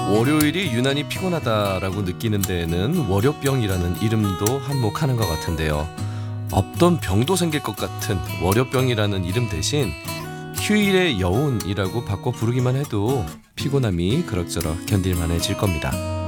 월요일이 유난히 피곤하다라고 느끼는 데에는 월요병이라는 이름도 한몫하는 것 같은데요. 없던 병도 생길 것 같은 월요병이라는 이름 대신 휴일의 여운이라고 바꿔 부르기만 해도 피곤함이 그럭저럭 견딜만해질 겁니다.